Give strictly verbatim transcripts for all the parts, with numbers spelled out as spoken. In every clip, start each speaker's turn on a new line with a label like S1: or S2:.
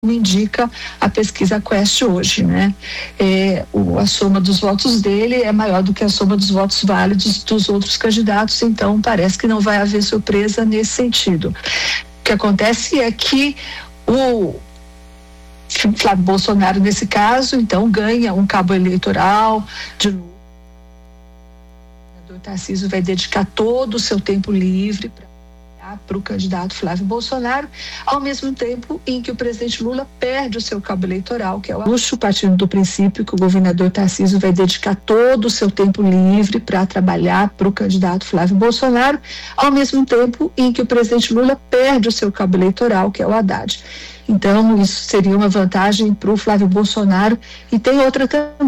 S1: indica a pesquisa Quest hoje, né? É, o, a soma dos votos dele é maior do que a soma dos votos válidos dos outros candidatos, então parece que não vai haver surpresa nesse sentido. O que acontece é que o Flávio Bolsonaro, nesse caso, então ganha um cabo eleitoral de Lula. O Tarcísio vai dedicar todo o seu tempo livre para para o candidato Flávio Bolsonaro, ao mesmo tempo em que o presidente Lula perde o seu cabo eleitoral, que é o luxo, partindo do princípio que o governador Tarcísio vai dedicar todo o seu tempo livre para trabalhar para o candidato Flávio Bolsonaro, ao mesmo tempo em que o presidente Lula perde o seu cabo eleitoral, que é o Haddad. Então, isso seria uma vantagem para o Flávio Bolsonaro, e tem outra também.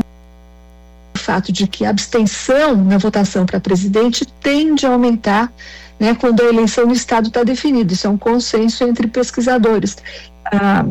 S1: O fato de que a abstenção na votação para presidente tende a aumentar, né, quando a eleição no estado está definida. Isso é um consenso entre pesquisadores. Ah,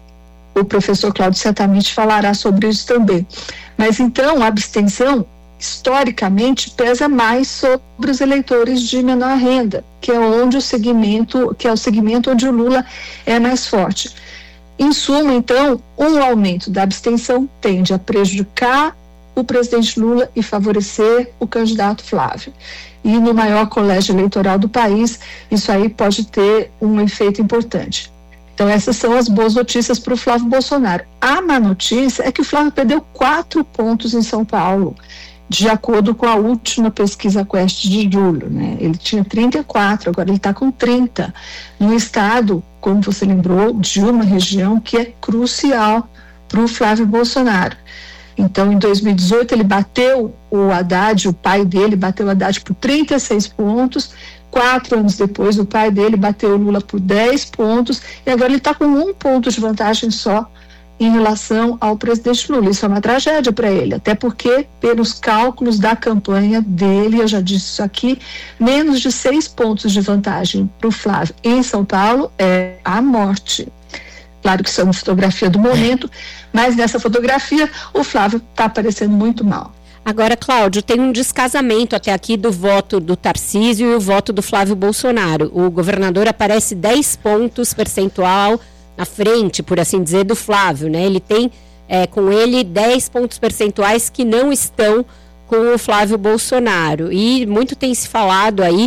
S1: o professor Cláudio certamente falará sobre isso também. Mas então a abstenção historicamente pesa mais sobre os eleitores de menor renda, que é onde o segmento, que é o segmento onde o Lula é mais forte. Em suma, então, um aumento da abstenção tende a prejudicar o presidente Lula e favorecer o candidato Flávio. E no maior colégio eleitoral do país, isso aí pode ter um efeito importante. Então, essas são as boas notícias para o Flávio Bolsonaro. A má notícia é que o Flávio perdeu quatro pontos em São Paulo, de acordo com a última pesquisa Quest de julho, né? Ele tinha trinta e quatro, agora ele está com trinta, no estado, como você lembrou, de uma região que é crucial para o Flávio Bolsonaro. Então, em dois mil e dezoito, ele bateu o Haddad, o pai dele bateu o Haddad por trinta e seis pontos, quatro anos depois o pai dele bateu o Lula por dez pontos, e agora ele está com um ponto de vantagem só em relação ao presidente Lula. Isso é uma tragédia para ele, até porque, pelos cálculos da campanha dele, eu já disse isso aqui, menos de seis pontos de vantagem para o Flávio em São Paulo é a morte. Claro que isso é uma fotografia do momento, mas nessa fotografia o Flávio está aparecendo muito mal.
S2: Agora, Cláudio, tem um descasamento até aqui do voto do Tarcísio e o voto do Flávio Bolsonaro. O governador aparece dez pontos percentual na frente, por assim dizer, do Flávio, né? Ele tem é, com ele dez pontos percentuais que não estão com o Flávio Bolsonaro. E muito tem se falado aí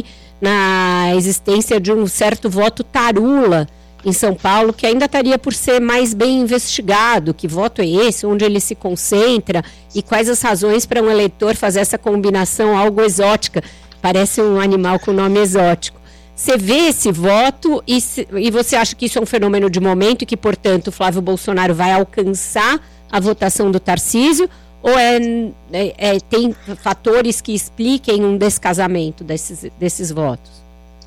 S2: na existência de um certo voto tarula em São Paulo, que ainda estaria por ser mais bem investigado. Que voto é esse? Onde ele se concentra? E quais as razões para um eleitor fazer essa combinação algo exótica? Parece um animal com nome exótico. Você vê esse voto e, se, e você acha que isso é um fenômeno de momento e que, portanto, o Flávio Bolsonaro vai alcançar a votação do Tarcísio? Ou é, é, é, tem fatores que expliquem um descasamento desses, desses votos?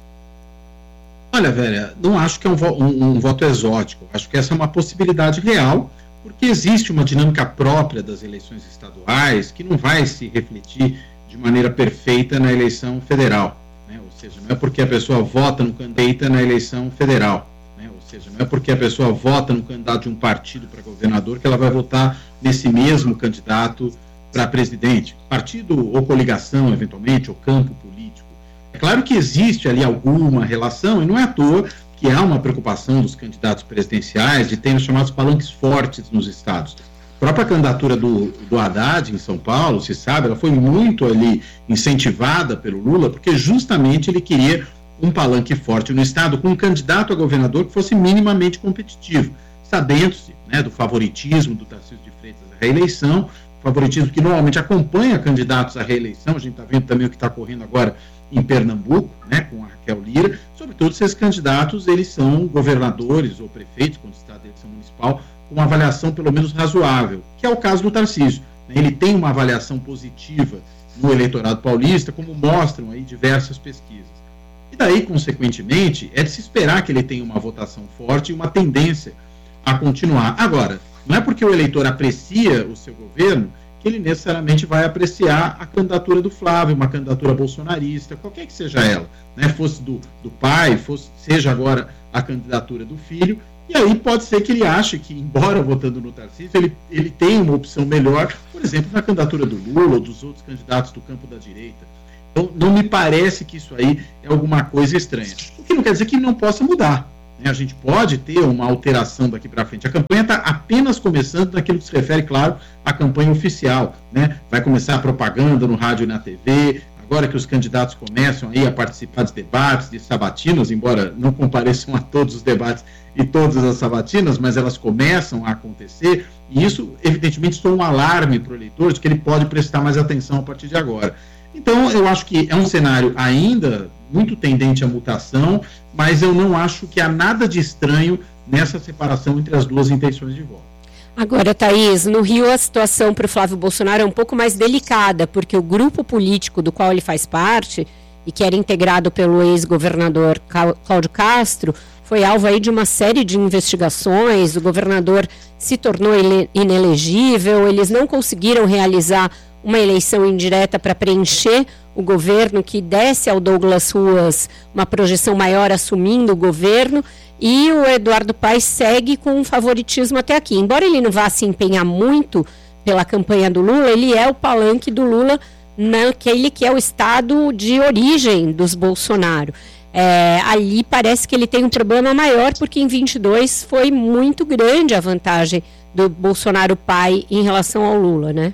S3: Olha, Vera, não acho que é um, vo- um, um voto exótico. Acho que essa é uma possibilidade real, porque existe uma dinâmica própria das eleições estaduais que não vai se refletir de maneira perfeita na eleição federal, né? Ou seja, não é porque a pessoa vota no candidato na eleição federal, né? Ou seja, não é porque a pessoa vota no candidato de um partido para governador que ela vai votar nesse mesmo candidato para presidente. Partido ou coligação, eventualmente, ou campo político. É claro que existe ali alguma relação, e não é à toa que há uma preocupação dos candidatos presidenciais de terem os chamados palanques fortes nos estados. A própria candidatura do, do Haddad em São Paulo, se sabe, ela foi muito ali incentivada pelo Lula, porque justamente ele queria um palanque forte no estado, com um candidato a governador que fosse minimamente competitivo, sabendo-se, né, do favoritismo do Tarcísio de Freitas à reeleição, favoritismo que normalmente acompanha candidatos à reeleição. A gente está vendo também o que está ocorrendo agora em Pernambuco, né, com a Raquel Lira, sobretudo se esses candidatos eles são governadores ou prefeitos, quando se trata de eleição municipal, com uma avaliação pelo menos razoável, que é o caso do Tarcísio. Ele tem uma avaliação positiva no eleitorado paulista, como mostram aí diversas pesquisas. E daí, consequentemente, é de se esperar que ele tenha uma votação forte e uma tendência a continuar. Agora, não é porque o eleitor aprecia o seu governo que ele necessariamente vai apreciar a candidatura do Flávio, uma candidatura bolsonarista, qualquer que seja ela, né? Fosse do, do pai, fosse, seja agora a candidatura do filho, e aí pode ser que ele ache que, embora votando no Tarcísio, ele, ele tenha uma opção melhor, por exemplo, na candidatura do Lula ou dos outros candidatos do campo da direita. Então, não me parece que isso aí é alguma coisa estranha. O que não quer dizer que não possa mudar. né? A gente pode ter uma alteração daqui para frente. A campanha está apenas começando naquilo que se refere, claro, à campanha oficial, né? Vai começar a propaganda no rádio e na T V, agora que os candidatos começam aí a participar de debates, de sabatinas, embora não compareçam a todos os debates e todas as sabatinas, mas elas começam a acontecer, e isso, evidentemente, soa um alarme para o eleitor de que ele pode prestar mais atenção a partir de agora. Então, eu acho que é um cenário ainda muito tendente à mutação, mas eu não acho que há nada de estranho nessa separação entre as duas intenções de voto.
S2: Agora, Thaís, no Rio a situação para o Flávio Bolsonaro é um pouco mais delicada, porque o grupo político do qual ele faz parte, e que era integrado pelo ex-governador Cláudio Castro, foi alvo aí de uma série de investigações, o governador se tornou inelegível, eles não conseguiram realizar uma eleição indireta para preencher o governo, que desse ao Douglas Ruas uma projeção maior assumindo o governo, e o Eduardo Paes segue com um favoritismo até aqui. Embora ele não vá se empenhar muito pela campanha do Lula, ele é o palanque do Lula naquele que é o estado de origem dos Bolsonaro. É, ali parece que ele tem um problema maior, porque em vinte e dois foi muito grande a vantagem do Bolsonaro pai em relação ao Lula, né?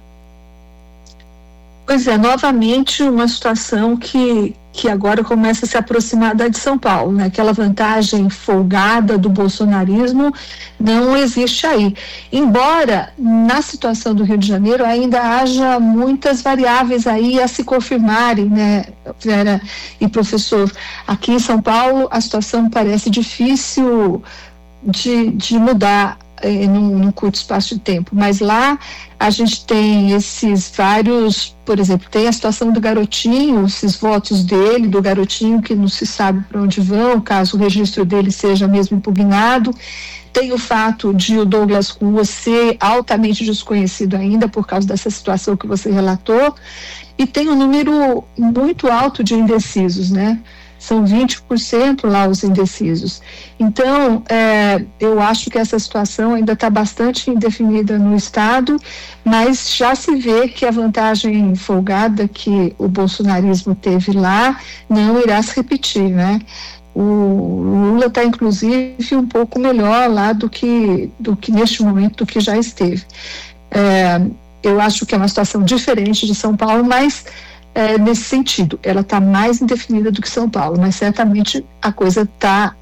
S1: Pois é, novamente uma situação que, que agora começa a se aproximar da de São Paulo, né? Aquela vantagem folgada do bolsonarismo não existe aí. Embora na situação do Rio de Janeiro ainda haja muitas variáveis aí a se confirmarem, né, Vera e professor? Aqui em São Paulo a situação parece difícil de, de mudar eh, num, num curto espaço de tempo, mas lá a gente tem esses vários, por exemplo, tem a situação do garotinho, esses votos dele, do garotinho que não se sabe para onde vão, caso o registro dele seja mesmo impugnado. Tem o fato de o Douglas Ruas ser altamente desconhecido ainda por causa dessa situação que você relatou, e tem um número muito alto de indecisos, né? São vinte por cento lá os indecisos. Então, é, eu acho que essa situação ainda está bastante indefinida no Estado, mas já se vê que a vantagem folgada que o bolsonarismo teve lá não irá se repetir, né? O Lula está, inclusive, um pouco melhor lá do que, do que neste momento do que já esteve. É, eu acho que é uma situação diferente de São Paulo, mas É, nesse sentido, ela está mais indefinida do que São Paulo, mas certamente a coisa está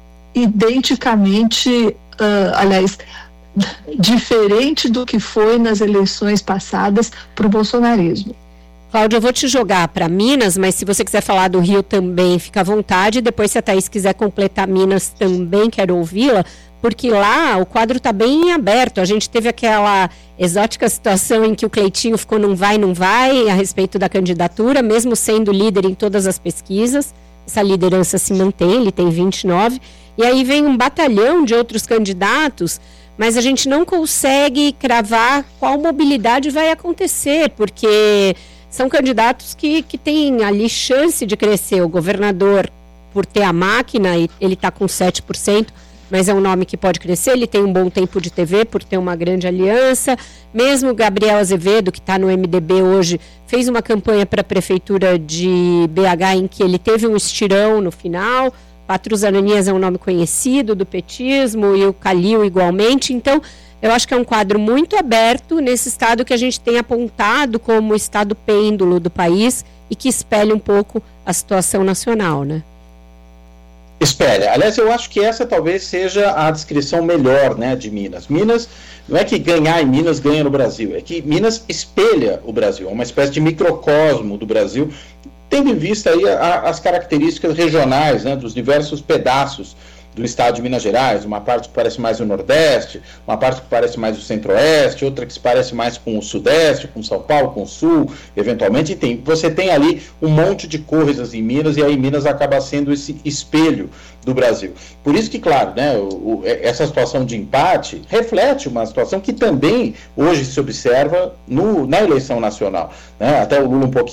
S1: identicamente, uh, aliás, diferente do que foi nas eleições passadas para o bolsonarismo.
S2: Cláudia, eu vou te jogar para Minas, mas se você quiser falar do Rio também, fica à vontade. Depois, se a Thaís quiser completar Minas, também quero ouvi-la, porque lá o quadro está bem aberto. A gente teve aquela exótica situação em que o Cleitinho ficou não vai, não vai, a respeito da candidatura, mesmo sendo líder em todas as pesquisas. Essa liderança se mantém, ele tem vinte e nove. E aí vem um batalhão de outros candidatos, mas a gente não consegue cravar qual mobilidade vai acontecer, porque são candidatos que, que têm ali chance de crescer. O governador, por ter a máquina, ele está com sete por cento, mas é um nome que pode crescer, ele tem um bom tempo de T V por ter uma grande aliança. Mesmo o Gabriel Azevedo, que está no M D B hoje, fez uma campanha para a prefeitura de B H em que ele teve um estirão no final. Patrus Ananias é um nome conhecido do petismo, e o Calil igualmente. Então, eu acho que é um quadro muito aberto nesse estado que a gente tem apontado como o estado pêndulo do país e que espelha um pouco a situação nacional, né?
S4: Espelha. Aliás, eu acho que essa talvez seja a descrição melhor, né, de Minas. Minas, não é que ganhar em Minas ganha no Brasil, é que Minas espelha o Brasil, é uma espécie de microcosmo do Brasil, tendo em vista aí a, as características regionais, né, dos diversos pedaços do estado de Minas Gerais, uma parte que parece mais o Nordeste, uma parte que parece mais o Centro-Oeste, outra que se parece mais com o Sudeste, com São Paulo, com o Sul, eventualmente. Tem, você tem ali um monte de coisas em Minas, e aí Minas acaba sendo esse espelho do Brasil. Por isso que, claro, né, o, o, essa situação de empate reflete uma situação que também hoje se observa no, na eleição nacional, né? Até o Lula um pouquinho